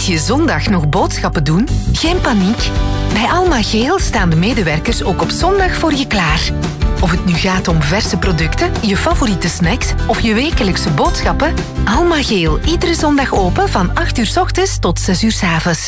Moet je zondag nog boodschappen doen? Geen paniek. Bij Alma Geel staan de medewerkers ook op zondag voor je klaar. Of het nu gaat om verse producten, je favoriete snacks of je wekelijkse boodschappen, Alma Geel iedere zondag open van 8 uur 's ochtends tot 6 uur 's avonds.